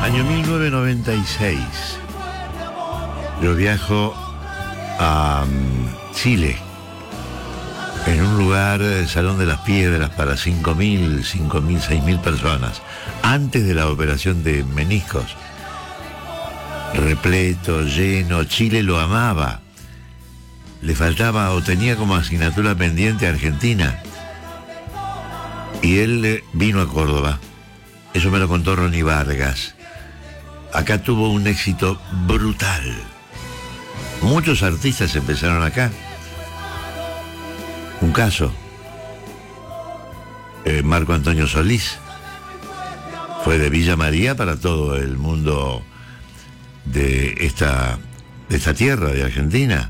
Año 1996. Yo viajo a Chile, en un lugar, el Salón de las Piedras, para 5.000, 6.000 personas, antes de la operación de meniscos. Repleto, lleno, Chile lo amaba. Le faltaba o tenía como asignatura pendiente a Argentina. Y él vino a Córdoba. Eso me lo contó Ronnie Vargas. Acá tuvo un éxito brutal. Muchos artistas empezaron acá. Un caso, Marco Antonio Solís, fue de Villa María para todo el mundo de esta tierra, de Argentina.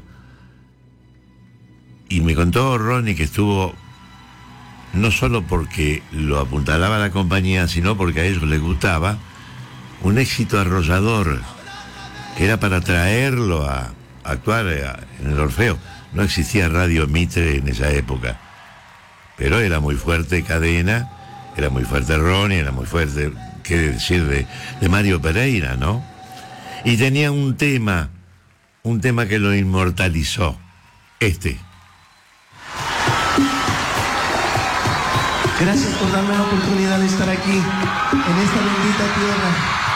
Y me contó Ronnie que estuvo, no solo porque lo apuntalaba la compañía, sino porque a ellos les gustaba, un éxito arrollador, que era para traerlo a actuar en el Orfeo. No existía Radio Mitre en esa época, pero era muy fuerte Cadena, era muy fuerte Ronnie, era muy fuerte, qué decir de Mario Pereira, ¿no? Y tenía un tema que lo inmortalizó, Gracias por darme la oportunidad de estar aquí, en esta bendita tierra.